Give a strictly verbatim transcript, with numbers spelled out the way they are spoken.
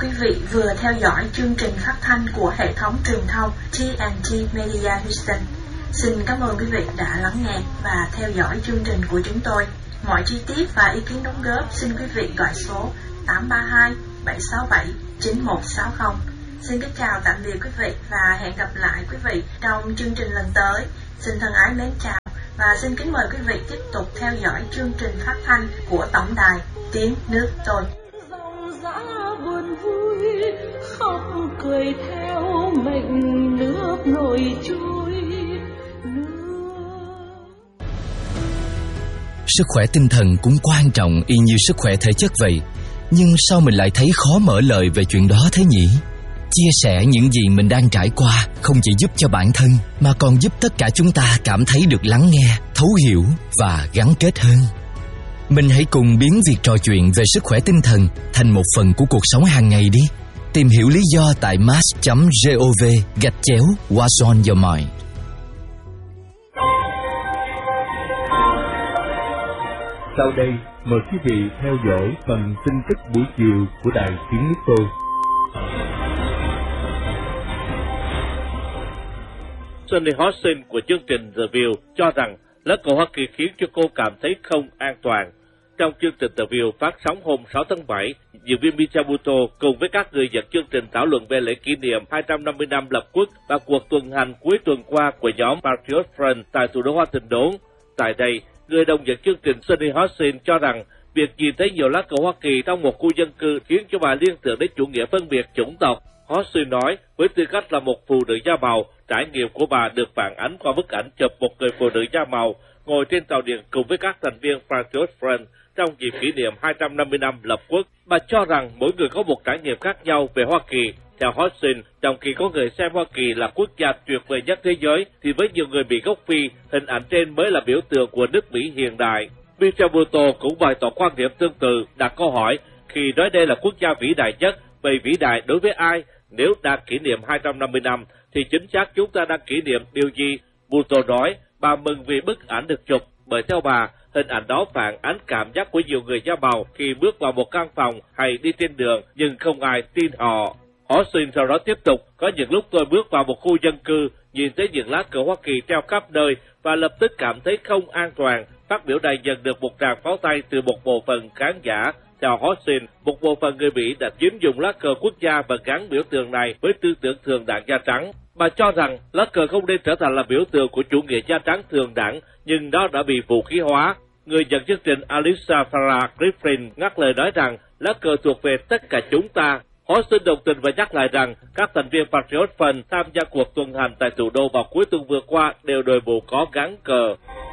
quý vị vừa theo dõi chương trình phát thanh của hệ thống truyền thông T and T Media Houston. Xin cảm ơn quý vị đã lắng nghe và theo dõi chương trình của chúng tôi. Mọi chi tiết và ý kiến đóng góp xin quý vị gọi số tám ba hai bảy sáu bảy chín một sáu không. Xin kính chào tạm biệt quý vị và hẹn gặp lại quý vị trong chương trình lần tới. Xin thân ái mến chào và xin kính mời quý vị tiếp tục theo dõi chương trình phát thanh của tổng đài Tiếng Nước Tôi. Dòng dã buồn vui khóc cười theo mệnh nước nổi trôi. Sức khỏe tinh thần cũng quan trọng y như sức khỏe thể chất vậy. Nhưng sao mình lại thấy khó mở lời về chuyện đó thế nhỉ? Chia sẻ những gì mình đang trải qua không chỉ giúp cho bản thân mà còn giúp tất cả chúng ta cảm thấy được lắng nghe, thấu hiểu và gắn kết hơn. Mình hãy cùng biến việc trò chuyện về sức khỏe tinh thần thành một phần của cuộc sống hàng ngày đi. Tìm hiểu lý do tại mass chấm gov gạch chéo What's on your mind. Sau đây, mời quý vị theo dõi phần tin tức buổi chiều của Đài Tiếng Nước Tôi. Sunny Hostin của chương trình The View cho rằng lá cờ Hoa Kỳ khiến cho cô cảm thấy không an toàn. Trong chương trình The View phát sóng hôm sáu tháng bảy, diễn viên Micha Buto cùng với các người dẫn chương trình thảo luận về lễ kỷ niệm hai trăm năm mươi năm lập quốc và cuộc tuần hành cuối tuần qua của nhóm Patriot Front tại thủ đô Washington. Tại đây, người đồng dẫn chương trình Sunny Hostin cho rằng việc nhìn thấy nhiều lá cờ Hoa Kỳ trong một khu dân cư khiến cho bà liên tưởng đến chủ nghĩa phân biệt chủng tộc. Hostin nói, với tư cách là một phụ nữ da màu, trải nghiệm của bà được phản ánh qua bức ảnh chụp một người phụ nữ da màu ngồi trên tàu điện cùng với các thành viên Patriot Front trong dịp kỷ niệm hai trăm năm mươi năm lập quốc. Bà cho rằng mỗi người có một trải nghiệm khác nhau về Hoa Kỳ. Theo Hostin, trong khi có người xem Hoa Kỳ là quốc gia tuyệt vời nhất thế giới, thì với nhiều người bị gốc Phi, hình ảnh trên mới là biểu tượng của nước Mỹ hiện đại. Michel Buteau cũng bày tỏ quan điểm tương tự, đặt câu hỏi, khi nói đây là quốc gia vĩ đại nhất, vậy vĩ đại đối với ai? Nếu đạt kỷ niệm hai trăm năm mươi năm, thì chính xác chúng ta đang kỷ niệm điều gì? Buteau nói, bà mừng vì bức ảnh được chụp, bởi theo bà, hình ảnh đó phản ánh cảm giác của nhiều người da màu khi bước vào một căn phòng hay đi trên đường, nhưng không ai tin họ. Hostin sau đó tiếp tục, có những lúc tôi bước vào một khu dân cư, nhìn thấy những lá cờ Hoa Kỳ treo khắp nơi và lập tức cảm thấy không an toàn. Phát biểu này nhận được một tràng pháo tay từ một bộ phận khán giả. Theo Hostin, một bộ phận người Mỹ đã chiếm dùng lá cờ quốc gia và gắn biểu tượng này với tư tưởng thường đảng da trắng. Bà cho rằng lá cờ không nên trở thành là biểu tượng của chủ nghĩa da trắng thường đảng, nhưng nó đã bị vũ khí hóa. Người dẫn chương trình Alisa Farah Griffin ngắt lời nói rằng lá cờ thuộc về tất cả chúng ta. Hostin đồng tình và nhắc lại rằng các thành viên Patriot Front tham gia cuộc tuần hành tại thủ đô vào cuối tuần vừa qua đều đội mũ có gắn cờ.